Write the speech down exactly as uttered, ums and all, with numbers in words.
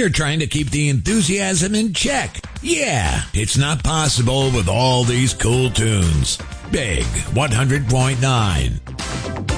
They're trying to keep the enthusiasm in check. Yeah, it's not possible with all these cool tunes. Big one hundred point nine.